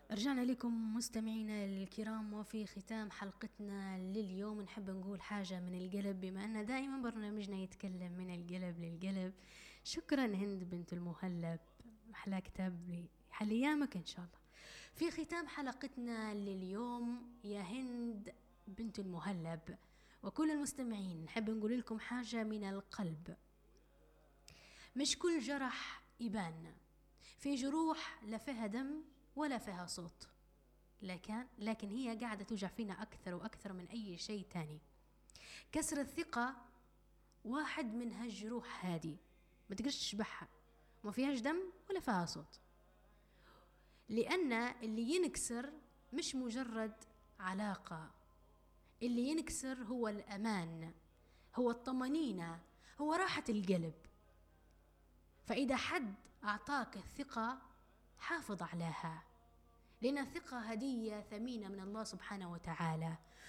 رجعنا لكم مستمعينا الكرام، وفي ختام حلقتنا لليوم نحب نقول حاجة من القلب، بما أن دائما برنامجنا يتكلم من القلب للقلب. شكرا هند بنت المهلب، أحلى كتاب لي، حل أيامك إن شاء الله. في ختام حلقتنا لليوم يا هند بنت المهلب وكل المستمعين نحب نقول لكم حاجة من القلب. مش كل جرح يبان، في جروح لا فيها دم ولا فيها صوت، لكن هي قاعدة توجع فينا أكثر وأكثر من أي شيء تاني. كسر الثقة واحد من هالجروح هادي، ما تقدرش تشبعها، ما فيهاش دم ولا فيها صوت، لأن اللي ينكسر مش مجرد علاقة، اللي ينكسر هو الأمان، هو الطمأنينة، هو راحة القلب. فإذا حد أعطاك الثقة حافظ عليها، لأن الثقة هدية ثمينة من الله سبحانه وتعالى،